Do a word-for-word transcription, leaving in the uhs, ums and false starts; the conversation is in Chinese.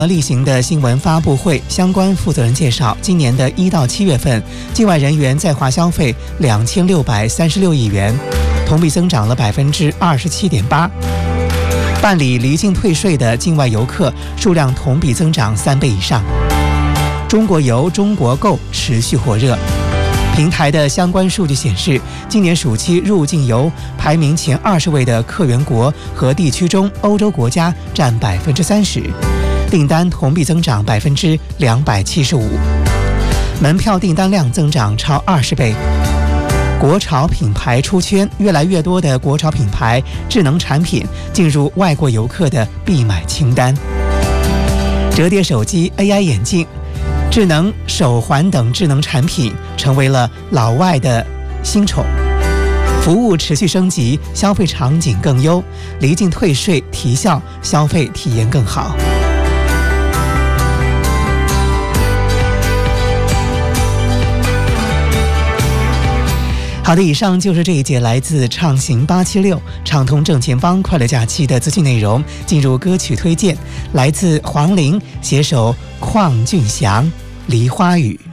例行的新闻发布会，相关负责人介绍，今年的一到七月份，境外人员在华消费两千六百三十六亿元，同比增长了百分之二十七点八。办理离境退税的境外游客数量同比增长三倍以上。中国游、中国购持续火热。平台的相关数据显示，今年暑期入境游排名前二十位的客源国和地区中，欧洲国家占百分之三十。订单同比增长百分之两百七十五，门票订单量增长超二十倍。国潮品牌出圈，越来越多的国潮品牌智能产品进入外国游客的必买清单。折叠手机、A I 眼镜、智能手环等智能产品成为了老外的新宠。服务持续升级，消费场景更优，离境退税提效，消费体验更好。好的，以上就是这一节来自畅行八七六畅通正前方快乐假期的资讯内容。进入歌曲推荐，来自黄龄携手邝俊祥《梨花雨》。